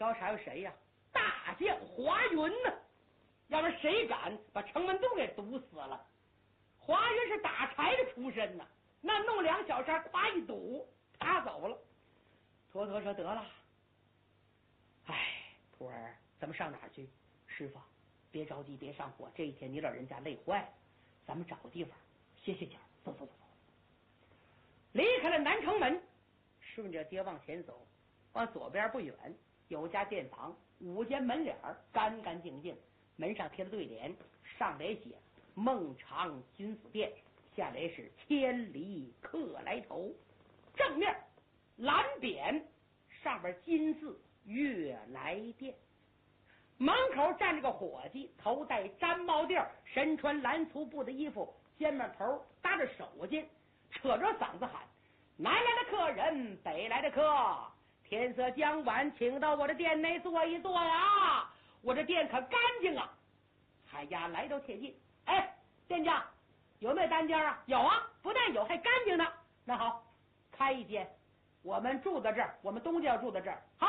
调查有谁呀？大将华云呢？要不然谁敢把城门洞给堵死了？华云是打柴的出身呢，那弄2小时夸一堵，他走了。坨坨说得了，哎，徒儿，咱们上哪儿去？师傅，别着急，别上火，这一天你老人家累坏了，咱们找个地方歇歇脚。走走走走，离开了南城门，顺着街往前走，往左边不远有家店房，5间门脸干干净净，门上贴了对联，上来写孟尝君子店，下来是千里客来投。正面蓝匾，上边金字悦来店。门口站着个伙计，头戴毡帽垫，身穿蓝粗布的衣服，肩膀头搭着手巾，扯着嗓子喊：南来的客人，北来的客，天色将晚，请到我的店内坐一坐呀！我这店可干净啊！海丫来到切近，哎，店家有没有单间啊？有啊，不但有，还干净呢。那好，开一间，我们住在这儿，我们东家要住在这儿。好，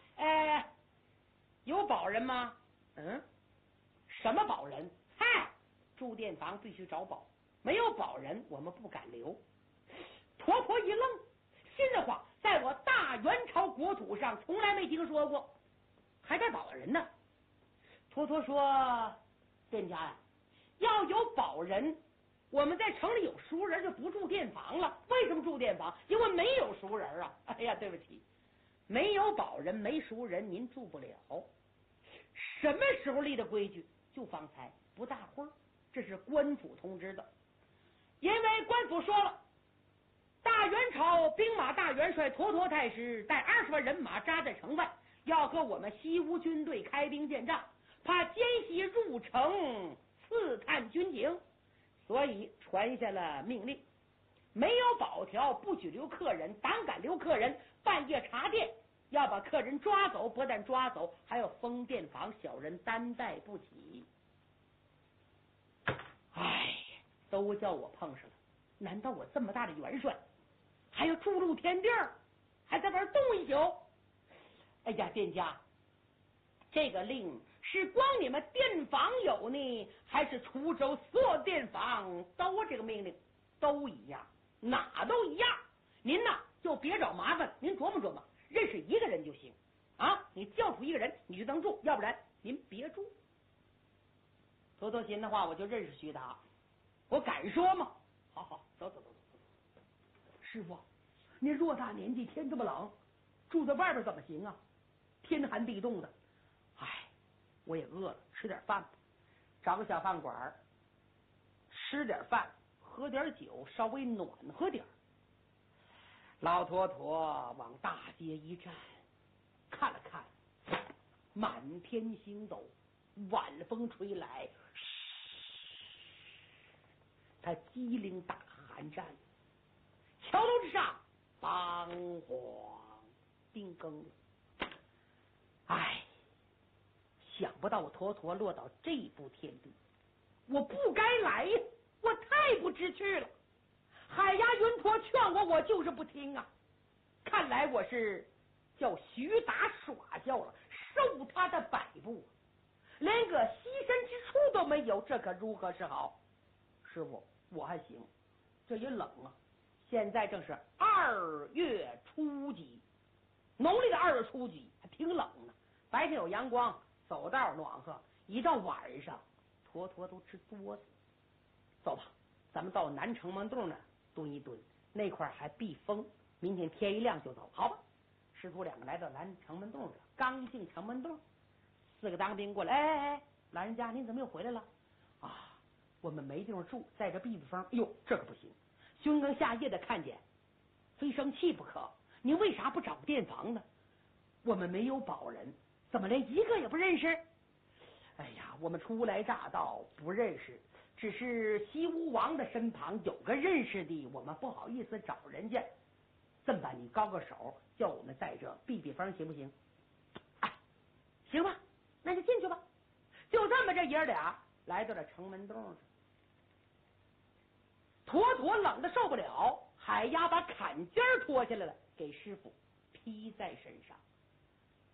有保人吗？什么保人？嗨，住店房必须找保，没有保人我们不敢留。坨坨一愣，新的话，在我大元朝国土上从来没听说过，还带保人呢。坨坨说：店家呀，要有保人，我们在城里有熟人就不住店房了。为什么住店房？因为没有熟人啊。哎呀，对不起，没有保人，没熟人，您住不了。什么时候立的规矩？就方才不大会儿，这是官府通知的。因为官府说了，大元朝兵马大元帅坨坨太师带20万人马扎在城外，要和我们西吴军队开兵见仗，怕奸细入城刺探军情，所以传下了命令，没有保条不许留客人，胆敢留客人半夜查店，要把客人抓走，不但抓走，还要封店房，小人担待不起。哎，都叫我碰上了，难道我这么大的元帅还要注入天地儿，还在这动一宿？哎呀，店家，这个令是光你们店房有呢，还是滁州所有店房都这个命令？都一样，哪都一样。您呐就别找麻烦，您琢磨琢磨，认识一个人就行啊！你叫出一个人你就能住，要不然您别住。坨坨心的话，我就认识徐达，我敢说吗？好好，走走走走。师傅，您偌大年纪，天这么冷，住在外边怎么行啊？天寒地冻的。哎，我也饿了，吃点饭吧。找个小饭馆，吃点饭，喝点酒，稍微暖和点。老坨坨往大街一站，看了看，满天星斗，晚风吹来，他机灵打寒战。桥楼之上，梆黄丁更。哎，想不到我坨坨落到这步田地，我不该来呀，我太不知趣了。海牙云陀劝我，我就是不听啊。看来我是叫徐达耍笑了，受他的摆布，连个栖身之处都没有，这可如何是好？师傅，我还行，这也冷啊。现在正是2月初几，农历的2月初几，还挺冷呢。白天有阳光，走道暖和，一到晚上，坨坨都直哆嗦。走吧，咱们到南城门洞那蹲一蹲，那块还避风，明天天一亮就走，好吧？师徒2个来到南城门洞这，刚进城门洞，4个当兵过来，哎，老人家您怎么又回来了？啊，我们没地方住，在这避避风。哟，这可不行，凶更下夜的看见，非生气不可。您为啥不找店房呢？我们没有保人，怎么连一个也不认识？哎呀，我们初来乍到，不认识，只是西吴王的身旁有个认识的，我们不好意思找人家。这么办，你高个手，叫我们在这避避风，行不行？哎，行吧，那就进去吧。就这么，这爷俩来到了城门洞上。坨坨冷的受不了，海丫把坎肩脱下来了，给师傅披在身上。